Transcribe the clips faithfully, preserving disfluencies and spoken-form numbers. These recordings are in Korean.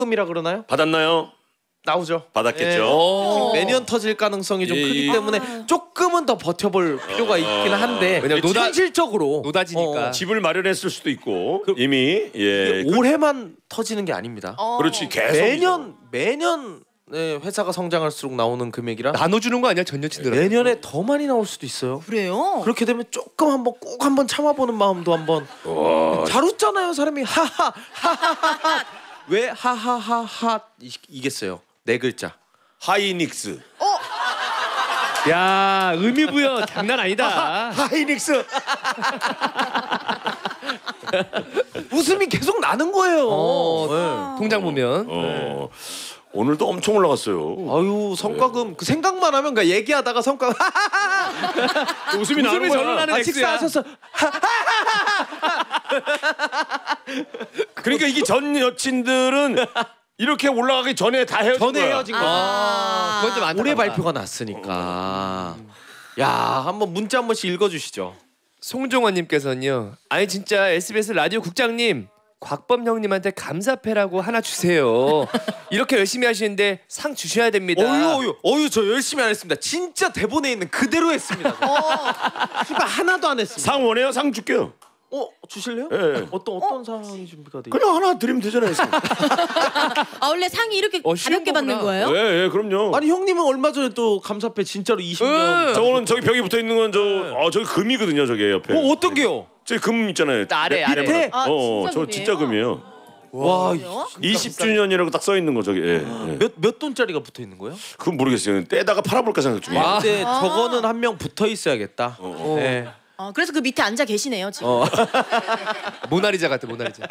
성과금이라 그러나요? 받았나요? 나오죠. 받았겠죠. 예. 매년 터질 가능성이 좀 예, 크기 예. 때문에 조금은 더 버텨볼 필요가 있긴 한데 왜냐면 노다- 현실적으로 노다지니까. 어, 집을 마련했을 수도 있고 그- 이미 예. 이게 올해만 터지는 게 아닙니다. 어. 그렇지 계속 매년 매년 네, 회사가 성장할수록 나오는 금액이라 나눠주는 거 아니야 전 여친들? 내년에 더 많이 나올 수도 있어요. 그래요? 그렇게 되면 조금 한번 꼭 한번 참아보는 마음도 한번 잘 웃잖아요 사람이 하하 하하하하 왜 하하하하 이겠어요 네 글자 하이닉스. 야 의미 부여 장난 아니다. 하이닉스. 웃음이 계속 나는 거예요. 어, 네. 통장 보면. 어. 오늘도 엄청 올라갔어요. 아유 성과금 그 생각만 하면 그냥 얘기하다가 성과금 웃음이 웃음이 절로 거야. 나는 아, 엑스야. 식사하셨어 그러니까 이게 전 여친들은 이렇게 올라가기 전에 다 헤어진 전에 거야. 헤어진 거 아. 그건 좀 안타깝다. 올해 발표가 났으니까 야 한번 문자 한 번씩 읽어주시죠. 송종원님께서는요. 아니 진짜 에스비에스 라디오 국장님 곽범 형님한테 감사패라고 하나 주세요. 이렇게 열심히 하시는데 상 주셔야 됩니다. 어유 어유 어유 저 열심히 안 했습니다. 진짜 대본에 있는 그대로 했습니다. 씨발 하나도 안 했습니다. 상 원해요? 상 줄게요. 어 주실래요? 예. 어떤 어떤 상황이 준비가 돼? 그냥 하나 드리면 되잖아요. 상. 아 원래 상이 이렇게 어, 쉬운 가볍게 받는 거구나. 거예요? 예, 예, 그럼요. 아니 형님은 얼마 전에 또 감사패 진짜로 이십 년. 응. 저거는 저기 벽에 붙어 있는 건 저 어, 저기 금이거든요, 저게 옆에. 어 어떤 게요? 저기 금 있잖아요. 아래, 아래. 밑에? 아, 어, 진짜 저 금이에요? 진짜 금이에요. 와 그래요? 이십 주년이라고 딱 써 있는 거 저기. 예. 예. 몇 몇 돈짜리가 붙어 있는 거예요? 그건 모르겠어요. 떼다가 팔아볼까 생각 중이에요. 아. 근데 저거는 한 명 붙어 있어야겠다. 어. 네. 어, 그래서 그 밑에 앉아 계시네요 지금. 어. 모나리자 같아 모나리자.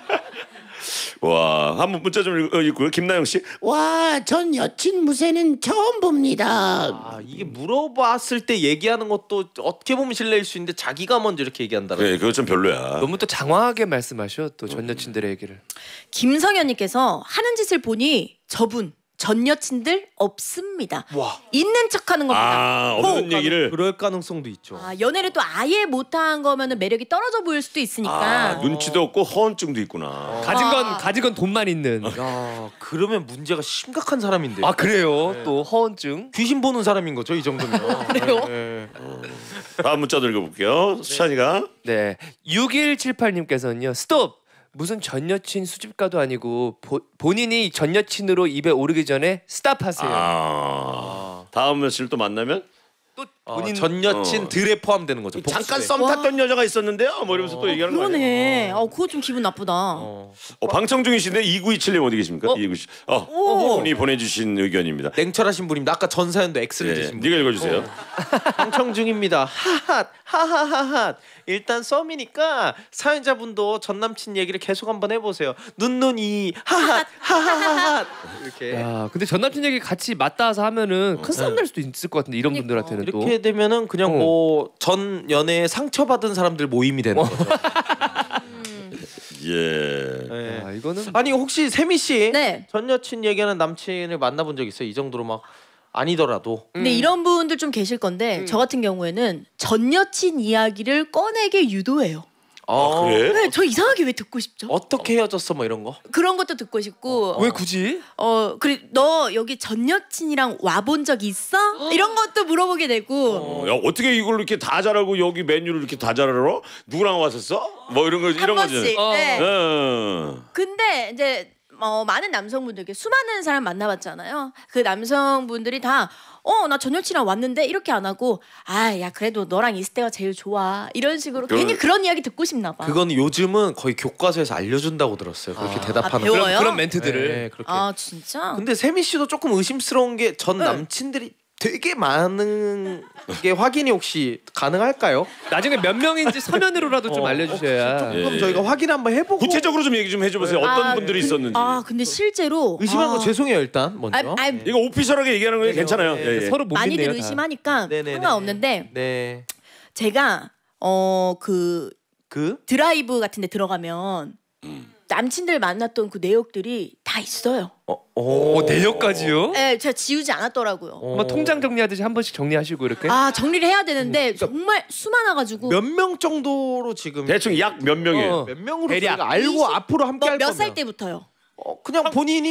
와, 한번 문자 좀 읽- 어, 읽고요. 김나영 씨. 와, 전 여친 무쇠는 처음 봅니다. 아 이게 물어봤을 때 얘기하는 것도 어떻게 보면 실례일 수 있는데 자기가 먼저 이렇게 얘기한다는. 네, 그거 좀 별로야. 너무 또 장황하게 말씀하셔 또 전 여친들의 얘기를. 김성현님께서 하는 짓을 보니 저분 전 여친들 없습니다. 와. 있는 척하는 겁니다. 아, 없는 호. 얘기를. 그럴 가능성도 있죠. 아, 연애를 또 아예 못한 거면은 매력이 떨어져 보일 수도 있으니까. 아, 눈치도 없고 허언증도 있구나. 가진 건 아. 가진 건 돈만 있는. 야 그러면 문제가 심각한 사람인데요. 아 그래요? 또 허언증. 귀신 보는 사람인 거죠 이 정도면. 그래요? 네. 다음 문자도 읽어볼게요. 수찬이가. 네. 육일칠팔님께서는요. 스톱. 무슨 전 여친 수집가도 아니고 보, 본인이 전 여친으로 입에 오르기 전에 스탑하세요. 아. 다음 며칠 또 만나면 또 어, 본인 전 여친 어. 들에 포함되는 거죠. 잠깐 복수에. 썸 탔던 여자가 있었는데요. 뭐 이러면서 또 얘기하는 거 아니에요? 그러네. 어, 그거 좀 기분 나쁘다. 어. 어, 방청중이 씨인데 이구이칠님 어디 계십니까? 어? 이구이칠. 어, 오. 분이 보내주신 의견입니다. 냉철하신 분입니다. 아까 전 사연도 X를 예, 드신 분. 네가 읽어주세요. 방청 중입니다. 하핫 하하하핫. 일단 썸이니까 사연자분도 전 남친 얘기를 계속 한번 해보세요. 눈눈이 하핫 하하하핫 이렇게. 야, 근데 전 남친 얘기 같이 맞닿아서 하면은 큰 싸움 날 수도 있을 것 같은데 이런 그러니까. 분들한테는 또. 이렇게 되면은 그냥 어. 뭐 전 연애에 상처받은 사람들 모임이 되는 거죠. 예. 네. 아, 이거는 아니 혹시 세미 씨 네. 전 여친 얘기하는 남친을 만나본 적 있어요? 이 정도로 막 아니더라도. 근데 이런 분들 좀 계실 건데 저 같은 경우에는 전 여친 이야기를 꺼내게 유도해요. 아, 그래? 네, 저 이상하게 왜 듣고 싶죠? 어떻게 헤어졌어 뭐 이런 거? 그런 것도 듣고 싶고. 왜 굳이? 어, 그래 너 여기 전 여친이랑 와본 적 있어? 이런 것도 물어보게 되고. 어, 야, 어떻게 이걸 이렇게 다 잘 알고 여기 메뉴를 이렇게 다 잘 알아? 누구랑 왔었어? 뭐 이런 거 한 이런 거지. 번씩. 어. 네. 어. 근데 이제 어, 많은 남성분들께 수많은 사람 만나봤잖아요. 그 남성분들이 다 어, 나 전 여친이랑 왔는데 이렇게 안 하고 아, 야 그래도 너랑 있을 때가 제일 좋아 이런 식으로 그건- 괜히 그런 이야기 듣고 싶나 봐. 그건 요즘은 거의 교과서에서 알려준다고 들었어요. 그렇게 아. 대답하는 아, 거. 배워요? 그런, 그런 멘트들을. 네, 그렇게. 아 진짜? 근데 세미 씨도 조금 의심스러운 게 전 네. 남친들이 되게 많은 게 확인이 혹시 가능할까요? 나중에 몇 명인지 서면으로라도 좀 어, 알려주셔야. 예. 그럼 저희가 확인 한번 해보고 구체적으로 좀 얘기 좀 해줘보세요. 어떤 아, 분들이 근- 있었는지. 아 근데 실제로 의심한 거 아, 죄송해요 일단 먼저. 아, 아, 이거 오피셜하게 얘기하는 거 괜찮아요. 네, 예, 예. 서로 못 많이들 믿네요. 다. 의심하니까 네네네. 상관없는데 네. 제가 어 그 그 드라이브 같은데 들어가면 남친들 만났던 그 내역들이 다 있어요. 어, 오, 어, 내역까지요? 네, 제가 지우지 않았더라고요. 어. 뭐 통장 정리하듯이 한 번씩 정리하시고 이렇게. 아 정리를 해야 되는데 정말 수많아가지고 몇 명 정도로 지금 대충 약 몇 명이에요? 어. 몇 명으로 대략 저희가 알고 이십 앞으로 함께 할 몇 거면 살 때부터요? 어, 그냥 본인이